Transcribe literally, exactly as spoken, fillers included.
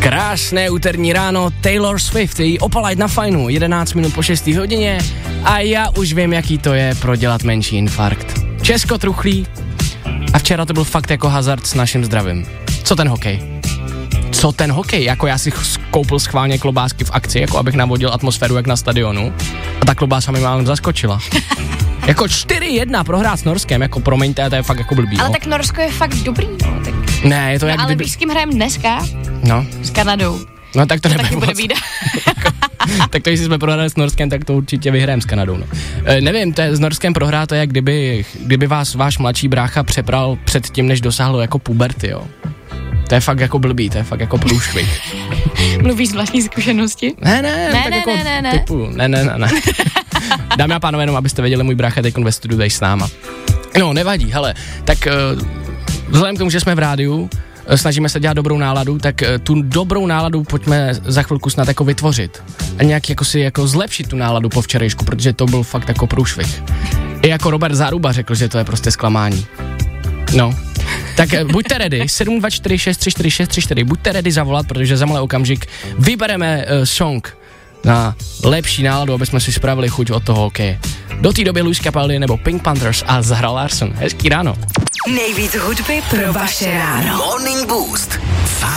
Krásné úterní ráno, Taylor Swift, její Opalite na Fajnu, jedenáct minut po šesté hodině a já už vím, jaký to je prodělat menší infarkt. Česko truchlí a včera to byl fakt jako hazard s naším zdravím. Co ten hokej? Co ten hokej? Jako já si koupil schválně klobásky v akci, jako abych navodil atmosféru jak na stadionu a ta klobása mi málem zaskočila. Jako čtyři jedna prohrát s Norskem, jako promiňte, to je fakt jako blbý. Ale no. tak Norsko je fakt dobrý, no. Tak... Ne, je to no, jak ale kdyby... víš, s kým hrajeme dneska? No. S Kanadou. No tak to, to nebude taky moc. bude výdat. Tak to, jestli jsme prohráli s Norskem, tak to určitě vyhrajeme s Kanadou, no. E, nevím, to je, s Norskem prohrát to je, jak kdyby, kdyby vás váš mladší brácha přepral před tím, než dosáhlo jako puberty, jo. To je fakt jako blbý, to je fakt jako průšvih. Mluvíš z vlastní zkušenosti? Ne, ne, ne, tak ne, jako ne, ne, ne. typu, ne, ne, ne, ne. Dámy a pánové, jenom abyste věděli, můj brácha teď ve studiu tady s náma. No, nevadí, hele, tak uh, vzhledem k tomu, že jsme v rádiu, uh, snažíme se dělat dobrou náladu, tak uh, tu dobrou náladu pojďme za chvilku snad jako vytvořit. A nějak jako si jako zlepšit tu náladu po včerejšku, protože to byl fakt jako průšvih. I jako Robert Záruba řekl, že to je prostě zklamání. No. Tak buďte ready, sedm dva čtyři šest tři čtyři šest tři čtyři, buďte ready zavolat, protože za malý okamžik vybereme uh, song na lepší náladu, aby jsme si spravili chuť od toho hokeje. Do té doby Luis Capaldi nebo Pink Panthers a Zahra Larsson. Hezký ráno. Nejvíc hudby pro vaše ráno. Morning Boost.